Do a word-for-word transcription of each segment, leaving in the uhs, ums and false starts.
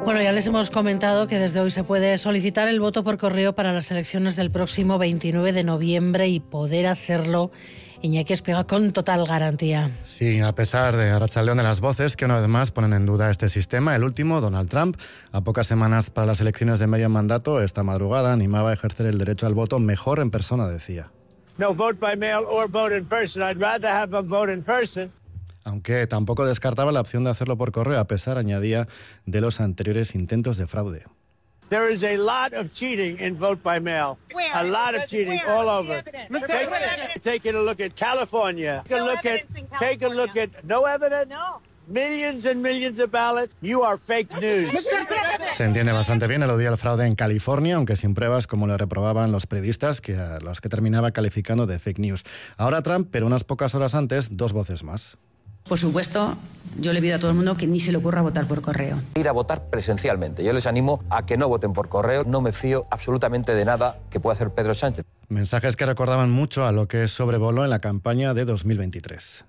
Bueno, ya les hemos comentado que desde hoy se puede solicitar el voto por correo para las elecciones del próximo veintinueve de noviembre y poder hacerlo, Iñaki Espiga, con total garantía. Sí, a pesar de Arratsaldeon de las voces que una vez más ponen en duda este sistema, el último, Donald Trump, a pocas semanas para las elecciones de medio mandato, esta madrugada animaba a ejercer el derecho al voto mejor en persona, decía. No vote by mail or vote in person. I'd rather have a vote in person. Aunque tampoco descartaba la opción de hacerlo por correo, a pesar, añadía, de los anteriores intentos de fraude. There is a lot of cheating in vote by mail. Where? A lot of cheating Where? all over. Take, take a look at California. Take a look at, take a look at, no evidence? No. Millions and millions of ballots. You are fake news. Se entiende bastante bien el odio al fraude en California, aunque sin pruebas, como lo reprobaban los periodistas, que a los que terminaba calificando de fake news. Ahora Trump, pero unas pocas horas antes, dos voces más. Por supuesto, yo le pido a todo el mundo que ni se le ocurra votar por correo. Ir a votar presencialmente. Yo les animo a que no voten por correo. No me fío absolutamente de nada que pueda hacer Pedro Sánchez. Mensajes que recordaban mucho a lo que sobrevoló en la campaña de dos mil veintitrés.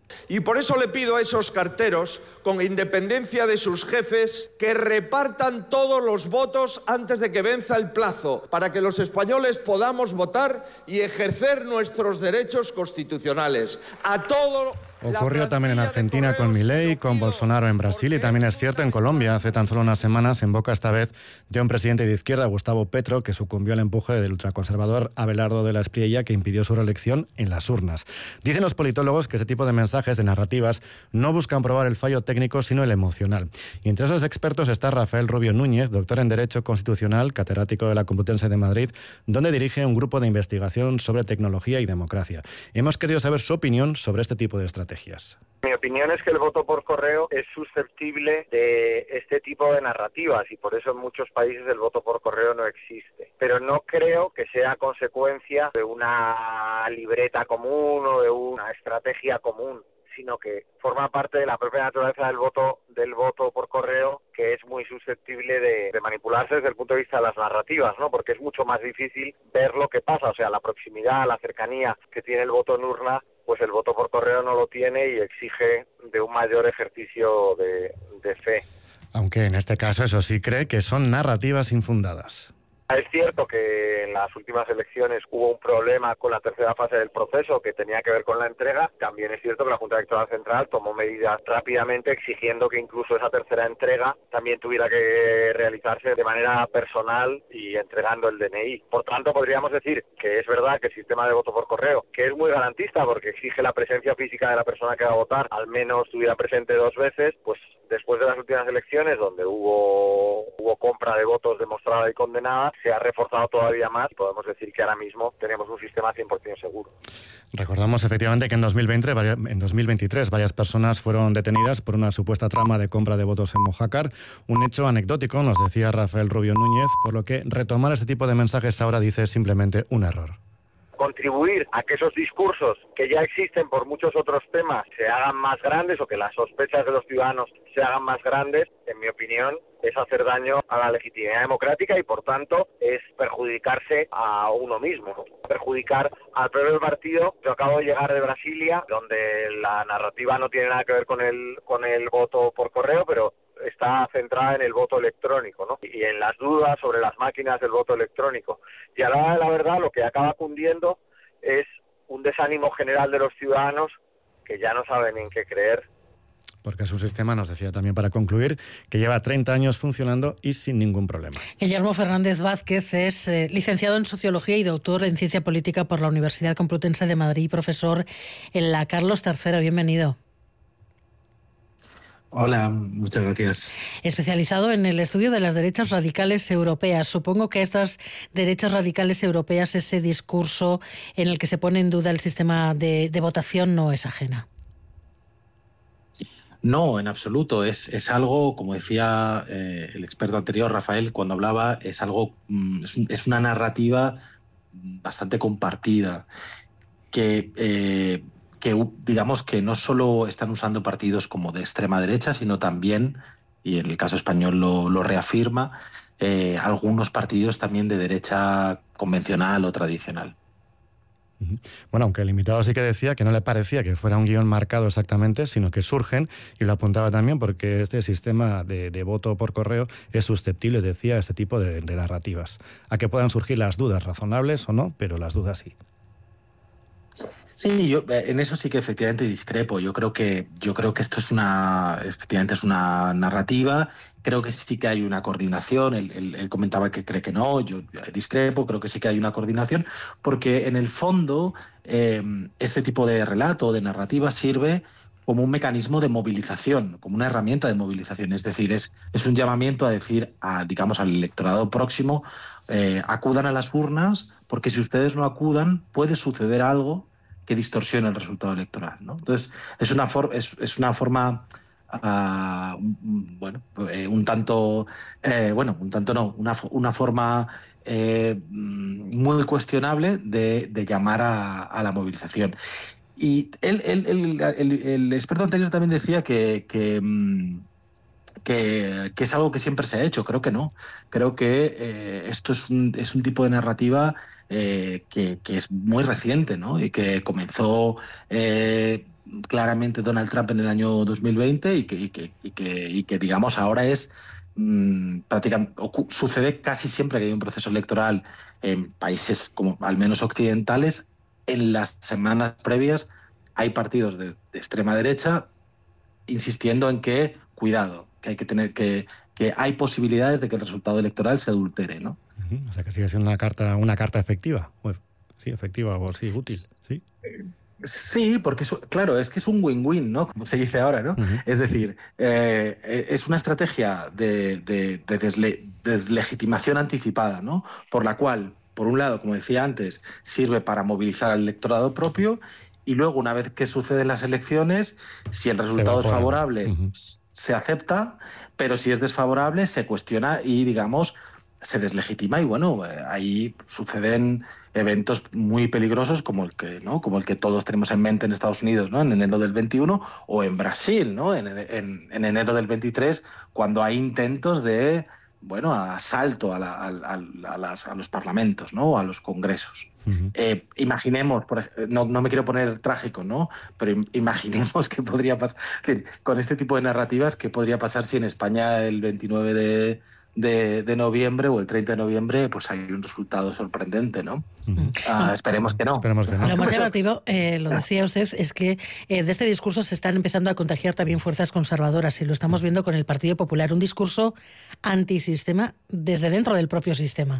Y por eso le pido a esos carteros, con independencia de sus jefes, que repartan todos los votos antes de que venza el plazo, para que los españoles podamos votar y ejercer nuestros derechos constitucionales. A todo... Ocurrió también en Argentina con Milei, con Bolsonaro en Brasil y también es cierto en Colombia. Hace tan solo unas semanas, en boca esta vez de un presidente de izquierda, Gustavo Petro, que sucumbió al empuje del ultraconservador Abelardo de la Espriella, que impidió su reelección en las urnas. Dicen los politólogos que ese tipo de mensajes, de narrativas, no buscan probar el fallo técnico, sino el emocional. Y entre esos expertos está Rafael Rubio Núñez, doctor en Derecho Constitucional, catedrático de la Complutense de Madrid, donde dirige un grupo de investigación sobre tecnología y democracia. Hemos querido saber su opinión sobre este tipo de estrategias. Mi opinión es que el voto por correo es susceptible de este tipo de narrativas y por eso en muchos países el voto por correo no existe. Pero no creo que sea consecuencia de una libreta común o de una estrategia común, sino que forma parte de la propia naturaleza del voto del voto por correo, que es muy susceptible de, de manipularse desde el punto de vista de las narrativas, ¿no? Porque es mucho más difícil ver lo que pasa, o sea, la proximidad, la cercanía que tiene el voto en urna, pues el voto por correo no lo tiene y exige de un mayor ejercicio de, de fe. Aunque en este caso, eso sí, cree que son narrativas infundadas. Es cierto que en las últimas elecciones hubo un problema con la tercera fase del proceso que tenía que ver con la entrega. También es cierto que la Junta Electoral Central tomó medidas rápidamente exigiendo que incluso esa tercera entrega también tuviera que realizarse de manera personal y entregando el D N I. Por tanto, podríamos decir que es verdad que el sistema de voto por correo, que es muy garantista porque exige la presencia física de la persona que va a votar, al menos estuviera presente dos veces, pues después de las últimas elecciones, donde hubo, hubo compra de votos demostrada y condenada, se ha reforzado todavía más y podemos decir que ahora mismo tenemos un sistema cien por ciento seguro. Recordamos efectivamente que en dos mil veinte, en dos mil veintitrés varias personas fueron detenidas por una supuesta trama de compra de votos en Mojácar, un hecho anecdótico, nos decía Rafael Rubio Núñez, por lo que retomar este tipo de mensajes ahora dice simplemente un error. Contribuir a que esos discursos que ya existen por muchos otros temas se hagan más grandes o que las sospechas de los ciudadanos se hagan más grandes, en mi opinión, es hacer daño a la legitimidad democrática y, por tanto, es perjudicarse a uno mismo, perjudicar al propio partido. Yo acabo de llegar de Brasilia, donde la narrativa no tiene nada que ver con el, con el voto por correo, pero está centrada en el voto electrónico, ¿no? Y en las dudas sobre las máquinas del voto electrónico. Y a la hora de la verdad, lo que acaba cundiendo es un desánimo general de los ciudadanos que ya no saben en qué creer. Porque su sistema, nos decía también para concluir, que lleva treinta años funcionando y sin ningún problema. Guillermo Fernández Vázquez es eh, licenciado en Sociología y doctor en Ciencia Política por la Universidad Complutense de Madrid y profesor en la Carlos tercero. Bienvenido. Hola, muchas gracias. Especializado en el estudio de las derechas radicales europeas. Supongo que a estas derechas radicales europeas ese discurso en el que se pone en duda el sistema de, de votación no es ajena. No, en absoluto. Es, es algo, como decía eh, el experto anterior, Rafael, cuando hablaba, es algo, es, es una narrativa bastante compartida que... Eh, que digamos que no solo están usando partidos como de extrema derecha, sino también, y en el caso español lo, lo reafirma, eh, algunos partidos también de derecha convencional o tradicional. Bueno, aunque el invitado sí que decía que no le parecía que fuera un guión marcado exactamente, sino que surgen, y lo apuntaba también porque este sistema de, de voto por correo es susceptible, decía, a este tipo de, de narrativas. A que puedan surgir las dudas, razonables o no, pero las dudas sí. Sí, yo en eso sí que efectivamente discrepo. Yo creo que yo creo que esto es una efectivamente es una narrativa. Creo que sí que hay una coordinación. Él, él, él comentaba que cree que no. Yo discrepo. Creo que sí que hay una coordinación porque en el fondo eh, este tipo de relato, de narrativa, sirve como un mecanismo de movilización, como una herramienta de movilización. Es decir, es es un llamamiento a decir, a digamos al electorado próximo, eh, acudan a las urnas porque si ustedes no acudan puede suceder algo que distorsiona el resultado electoral, ¿no? Entonces, es una, for es, es una forma, uh, bueno, eh, un tanto, eh, bueno, un tanto no, una, una forma eh, muy cuestionable de, de llamar a, a la movilización. Y él, él, él, el, el experto anterior también decía que, que Que, que es algo que siempre se ha hecho. Creo que no. Creo que eh, esto es un, es un tipo de narrativa eh, que, que es muy reciente, ¿no? Y que comenzó eh, claramente Donald Trump en el año dos mil veinte y que, y que, y que, y que digamos, ahora es mmm, prácticamente sucede casi siempre que hay un proceso electoral en países como al menos occidentales. En las semanas previas hay partidos de, de extrema derecha insistiendo en que, cuidado, que hay que tener que, que hay posibilidades de que el resultado electoral se adultere, ¿no? Uh-huh. O sea, que sigue siendo una carta, una carta efectiva. Bueno, sí, efectiva o sí, útil, sí. Sí, porque es, claro, es que es un win-win, ¿no? Como se dice ahora, ¿no? Uh-huh. Es decir, eh, es una estrategia de, de, de desle, deslegitimación anticipada, ¿no? Por la cual, por un lado, como decía antes, sirve para movilizar al electorado propio. Y luego, una vez que suceden las elecciones, si el resultado es favorable, uh-huh. se acepta, pero si es desfavorable, se cuestiona y, digamos, se deslegitima. Y bueno, ahí suceden eventos muy peligrosos como el que, ¿no? como el que todos tenemos en mente en Estados Unidos, ¿no? En enero del veintiuno, o en Brasil, ¿no? En, en, en enero del veintitrés, cuando hay intentos de, bueno, asalto a, la, a, a, a, las, a los parlamentos, ¿no? A los congresos. Uh-huh. Eh, imaginemos, por, no, no me quiero poner trágico, ¿no? Pero imaginemos qué podría pasar con este tipo de narrativas, qué podría pasar si en España el veintinueve de, de, de noviembre o el treinta de noviembre pues hay un resultado sorprendente, ¿no? Uh-huh. uh, esperemos que no. Esperemos que no. Lo más llamativo, eh, lo decía usted, es que eh, de este discurso se están empezando a contagiar también fuerzas conservadoras y lo estamos viendo con el Partido Popular, un discurso antisistema desde dentro del propio sistema.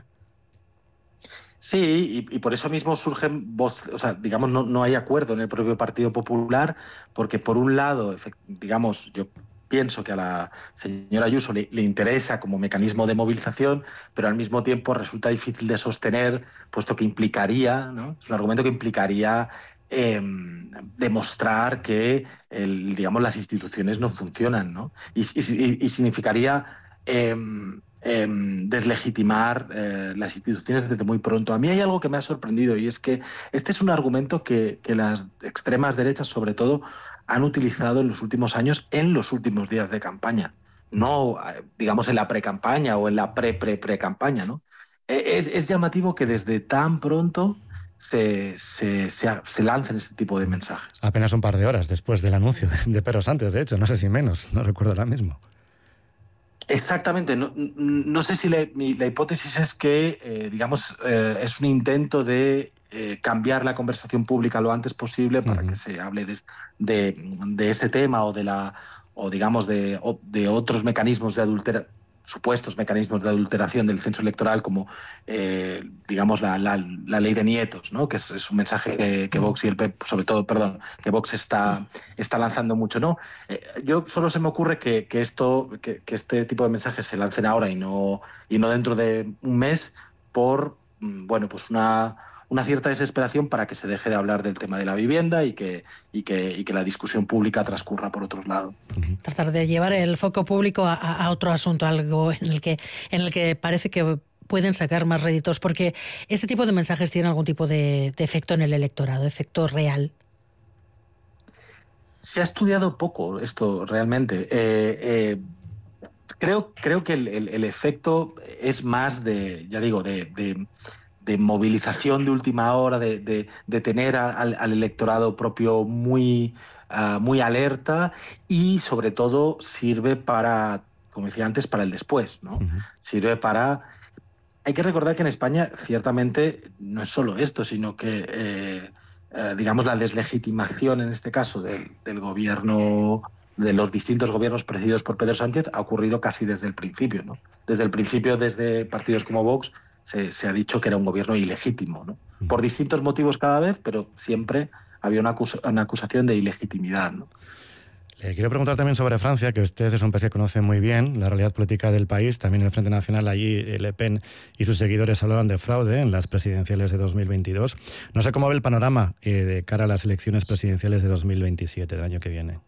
Sí, y, y por eso mismo surgen voces, o sea, digamos, no, no hay acuerdo en el propio Partido Popular, porque por un lado, digamos, yo pienso que a la señora Ayuso le, le interesa como mecanismo de movilización, pero al mismo tiempo resulta difícil de sostener, puesto que implicaría, ¿no? Es un argumento que implicaría eh, demostrar que, el, digamos, las instituciones no funcionan, ¿no? Y, y, y significaría Eh, Eh, deslegitimar eh, las instituciones desde muy pronto. A mí hay algo que me ha sorprendido y es que este es un argumento que, que las extremas derechas, sobre todo, han utilizado en los últimos años, en los últimos días de campaña. No, digamos, en la pre-campaña o en la pre-pre-pre-campaña, ¿no? Es, es llamativo que desde tan pronto se, se, se, se lancen este tipo de mensajes. Apenas un par de horas después del anuncio de, de Pedro Sánchez, de hecho, no sé si menos, no recuerdo ahora mismo. Exactamente. No, no sé si la, mi, la hipótesis es que, eh, digamos, eh, es un intento de eh, cambiar la conversación pública lo antes posible para uh-huh. que se hable de, de, de este tema o de la, o digamos de, de otros mecanismos de adulteración, supuestos mecanismos de adulteración del censo electoral, como eh, digamos la, la, la ley de nietos, ¿no? Que es, es un mensaje que, que Vox y el P P, sobre todo, perdón, que Vox está, está lanzando mucho, ¿no? Eh, yo solo se me ocurre que, que esto, que, que este tipo de mensajes se lancen ahora y no, y no dentro de un mes por, bueno, pues una una cierta desesperación para que se deje de hablar del tema de la vivienda y que, y que, y que la discusión pública transcurra por otros lados. Uh-huh. Tratar de llevar el foco público a, a otro asunto, algo en el que, en el que parece que pueden sacar más réditos, porque este tipo de mensajes tienen algún tipo de, de efecto en el electorado, efecto real. Se ha estudiado poco esto realmente. Eh, eh, creo, creo que el, el, el efecto es más de, ya digo, de... de de movilización de última hora, de, de, de tener a, al, al electorado propio muy, uh, muy alerta, y sobre todo sirve para, como decía antes, para el después, ¿no? Uh-huh. Sirve para... Hay que recordar que en España ciertamente no es solo esto, sino que eh, eh, digamos la deslegitimación en este caso del, del gobierno, de los distintos gobiernos presididos por Pedro Sánchez, ha ocurrido casi desde el principio, ¿no? Desde el principio, desde partidos como Vox, se, se ha dicho que era un gobierno ilegítimo, ¿no? Por distintos motivos cada vez, pero siempre había una, acus- una acusación de ilegitimidad, ¿no? Le quiero preguntar también sobre Francia, que usted es un país que conoce muy bien la realidad política del país. También en el Frente Nacional, allí Le Pen y sus seguidores hablaban de fraude en las presidenciales de dos mil veintidós. No sé cómo ve el panorama eh, de cara a las elecciones presidenciales de dos mil veintisiete, del año que viene.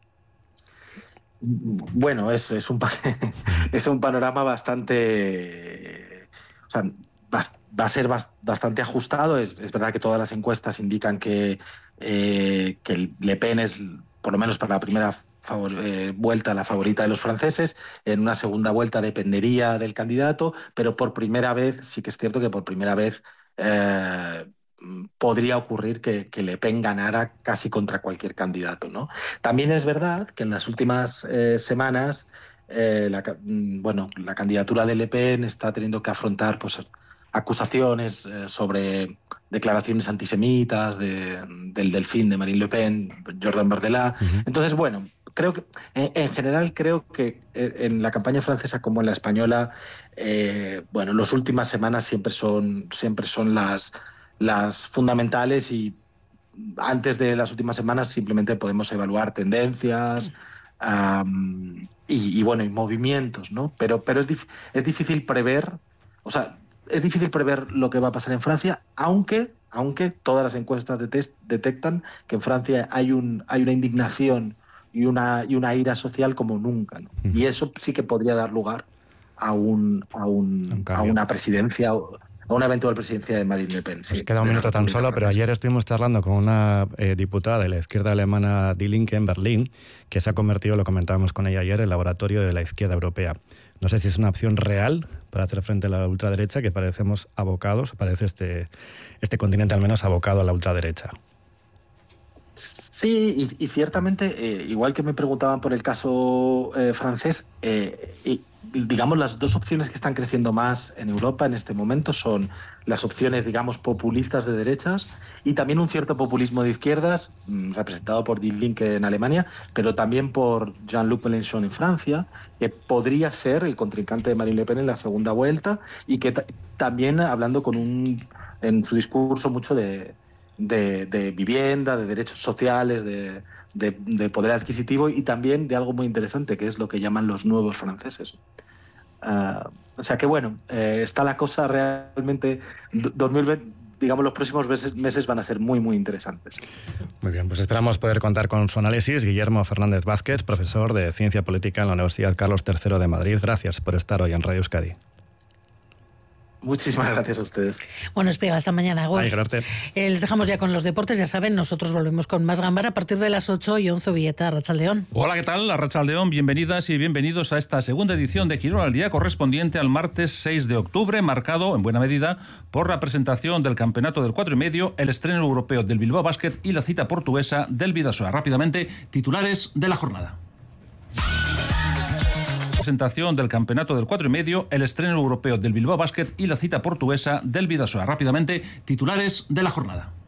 Bueno, es, es, un, es un panorama bastante... O sea, va, va a ser bastante ajustado. Es, es verdad que todas las encuestas indican que, eh, que Le Pen es... por lo menos para la primera favor, eh, vuelta, la favorita de los franceses. En una segunda vuelta dependería del candidato, pero por primera vez, sí que es cierto que por primera vez eh, podría ocurrir que, que Le Pen ganara casi contra cualquier candidato, ¿no? También es verdad que en las últimas eh, semanas eh, la, bueno, la candidatura de Le Pen está teniendo que afrontar pues, acusaciones eh, sobre declaraciones antisemitas de, del delfín de Marine Le Pen, Jordan Bardella. Uh-huh. Entonces, bueno, creo que en, en general creo que en la campaña francesa como en la española, eh, bueno, las últimas semanas siempre son, siempre son las, las fundamentales, y antes de las últimas semanas simplemente podemos evaluar tendencias um, y, y, bueno, y movimientos, ¿no? Pero, pero es, dif- es difícil prever, o sea, es difícil prever lo que va a pasar en Francia, aunque, aunque todas las encuestas de test detectan que en Francia hay, un, hay una indignación y una, y una ira social como nunca, ¿no? Mm. Y eso sí que podría dar lugar a, un, a, un, un a una presidencia, a una eventual presidencia de Marine Le Pen. Nos sí, queda un minuto tan solo, pero ayer estuvimos charlando con una eh, diputada de la izquierda alemana Die Linke en Berlín, que se ha convertido, lo comentábamos con ella ayer, en el laboratorio de la izquierda europea. No sé si es una opción real para hacer frente a la ultraderecha, que parecemos abocados, parece este, este continente al menos abocado a la ultraderecha. Sí, y, y ciertamente, eh, igual que me preguntaban por el caso eh, francés, eh, y, digamos, las dos opciones que están creciendo más en Europa en este momento son las opciones, digamos, populistas de derechas y también un cierto populismo de izquierdas, mmm, representado por Die Linke en Alemania, pero también por Jean-Luc Mélenchon en Francia, que podría ser el contrincante de Marine Le Pen en la segunda vuelta, y que t- también hablando con un en su discurso mucho de... De, de vivienda, de derechos sociales, de, de, de poder adquisitivo, y también de algo muy interesante, que es lo que llaman los nuevos franceses. Uh, o sea que bueno, eh, está la cosa realmente... dos mil veinte, digamos, los próximos meses, meses van a ser muy, muy interesantes. Muy bien, pues esperamos poder contar con su análisis. Guillermo Fernández Vázquez, profesor de Ciencia Política en la Universidad Carlos tercero de Madrid. Gracias por estar hoy en Radio Euskadi. Muchísimas gracias a ustedes. Bueno, Espiga, hasta mañana. Ay, gracias. Eh, les dejamos ya con los deportes, ya saben, nosotros volvemos con más Gambara a partir de las ocho y once Villeta, Arratsaldeón. Hola, ¿qué tal? Arratsaldeón, bienvenidas y bienvenidos a esta segunda edición de Quirón al Día, correspondiente al martes seis de octubre, marcado en buena medida por la presentación del Campeonato del cuatro y medio, el estreno europeo del Bilbao Basket y la cita portuguesa del Bidasoa. Rápidamente, titulares de la jornada. Presentación del Campeonato del cuatro y medio, el estreno europeo del Bilbao Basket y la cita portuguesa del Bidasoa. Rápidamente, titulares de la jornada.